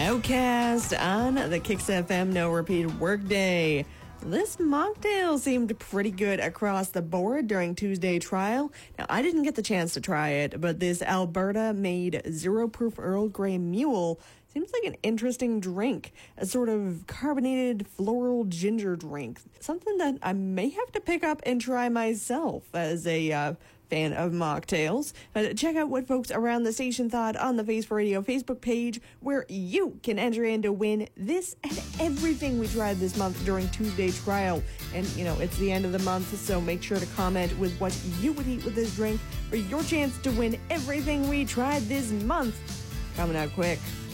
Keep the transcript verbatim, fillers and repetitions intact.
Outcast on the Kicks F M No Repeat Workday. This mocktail seemed pretty good across the board during Tuesday trial. Now, I didn't get the chance to try it, but this Alberta-made zero-proof Earl Grey Mule seems like an interesting drink, a sort of carbonated floral ginger drink, something that I may have to pick up and try myself as a uh, fan of mocktails. Uh, check out what folks around the station thought on the Face for Radio Facebook page, where you can enter in to win this and everything we tried this month during Tuesday trial. And, you know, it's the end of the month, so make sure to comment with what you would eat with this drink for your chance to win everything we tried this month. Coming out quick.